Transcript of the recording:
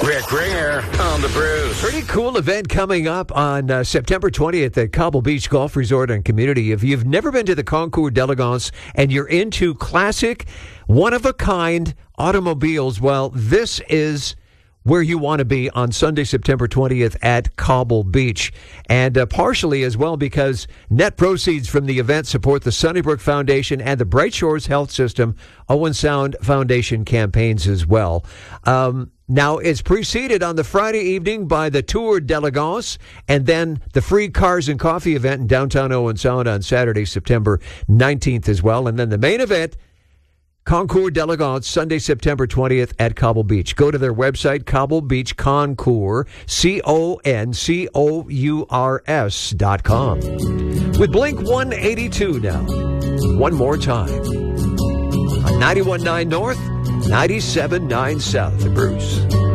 Rick Ringer on the Bruce. Pretty cool event coming up on September 20th at Cobble Beach Golf Resort and Community. If you've never been to the Concours d'Elegance and you're into classic, one-of-a-kind automobiles, well, this is where you want to be on Sunday, September 20th at Cobble Beach. And partially as well because net proceeds from the event support the Sunnybrook Foundation and the Bright Shores Health System Owen Sound Foundation campaigns as well. Now, it's preceded on the Friday evening by the Tour d'Elegance and then the free cars and coffee event in downtown Owen Sound on Saturday, September 19th as well. And then the main event, Concours d'Elegance, Sunday, September 20th at Cobble Beach. Go to their website, Cobble Beach Concours, CONCOURS.com. With Blink 182 now. One more time. On 91.9 North, 97.9 South. The Bruce.